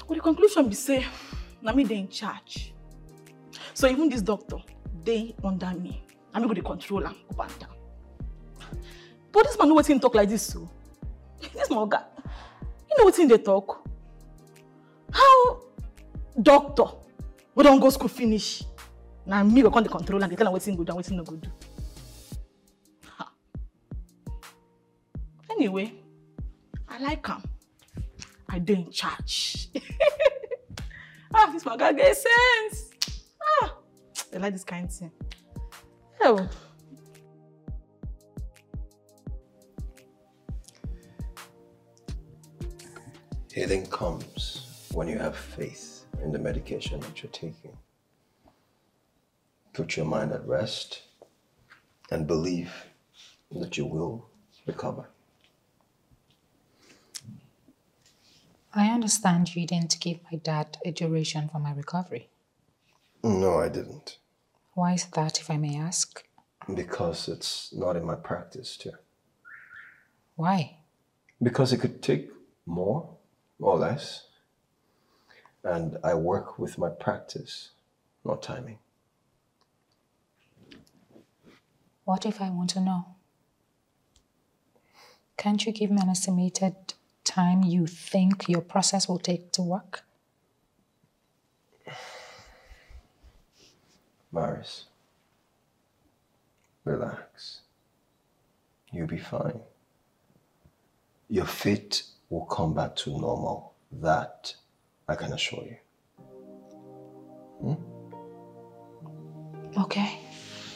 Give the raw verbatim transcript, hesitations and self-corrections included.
Well, the conclusion be say, na me dey in charge. So even this doctor, they under me. I'm going to control him up and down. But this man know wetin talk like this, so this my oga. You know wetin they talk? How doctor we don't go school finish? Now me go come the control and they tell him wetin go do and wetin no go do. Ha. Anyway, I like him. I dey in charge. Ah, this my guy get sense. Ah, I like this kind of thing. Oh. Healing comes when you have faith in the medication that you're taking. Put your mind at rest and believe that you will recover. I understand you didn't give my dad a duration for my recovery. No, I didn't. Why is that, if I may ask? Because it's not in my practice to. Why? Because it could take more or less. And I work with my practice, not timing. What if I want to know? Can't you give me an estimated time you think your process will take to work? Maris, relax. You'll be fine. Your fit will come back to normal. That I can assure you. Hmm? Okay.